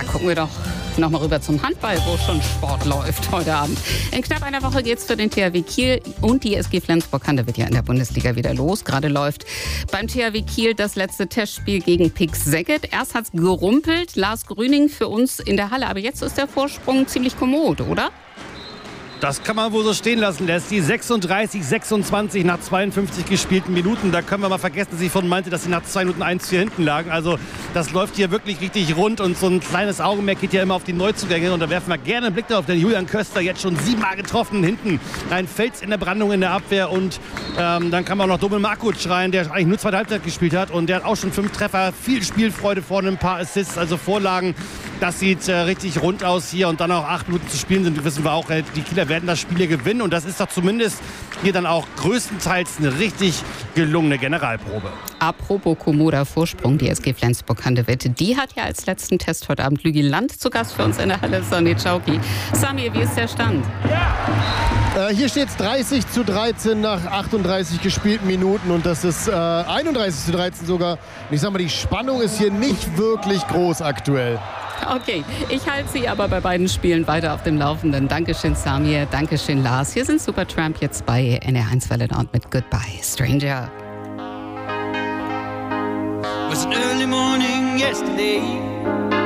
Ja, gucken wir doch nochmal rüber zum Handball, wo schon Sport läuft heute Abend. In knapp einer Woche geht's für den THW Kiel und die SG Flensburg-Handewitt ja in der Bundesliga wieder los. Gerade läuft beim THW Kiel das letzte Testspiel gegen Pick Szeged. Erst hat's gerumpelt, Lars Grüning für uns in der Halle. Aber jetzt ist der Vorsprung ziemlich kommod, oder? Das kann man wohl so stehen lassen. Der ist die 36-26 nach 52 gespielten Minuten. Da können wir mal vergessen, dass ich vorhin meinte, dass sie nach 2 Minuten 1-4 hinten lagen. Also das läuft hier wirklich richtig rund und so ein kleines Augenmerk geht ja immer auf die Neuzugänge. Und da werfen wir gerne einen Blick darauf, denn Julian Köster jetzt schon 7-mal getroffen. Hinten ein Fels in der Brandung in der Abwehr und dann kann man auch noch Domel Markuc rein, der eigentlich nur zweite Halbzeit gespielt hat. Und der hat auch schon 5 Treffer, viel Spielfreude vorne, ein paar Assists, also Vorlagen. Das sieht richtig rund aus hier und dann auch 8 Minuten zu spielen sind, wissen wir auch, die Kieler werden das Spiel hier gewinnen und das ist doch zumindest hier dann auch größtenteils eine richtig gelungene Generalprobe. Apropos kommoder Vorsprung, die SG Flensburg-Handewitt, die hat ja als letzten Test heute Abend Lügi Land zu Gast für uns in der Halle, Sonny Czauki. Samir, wie ist der Stand? Hier steht es 30-13 nach 38 gespielten Minuten und das ist 31-13 sogar. Und ich sag mal, die Spannung ist hier nicht wirklich groß aktuell. Okay, ich halte Sie aber bei beiden Spielen weiter auf dem Laufenden. Dankeschön, Samir. Dankeschön, Lars. Hier sind Supertramp jetzt bei NR1 Welle Nord mit Goodbye, Stranger. It was an early morning yesterday.